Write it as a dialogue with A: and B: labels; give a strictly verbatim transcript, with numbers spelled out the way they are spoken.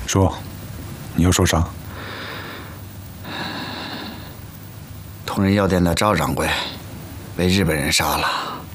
A: 说，你又受伤？
B: 同仁药店的赵掌柜被日本人杀了。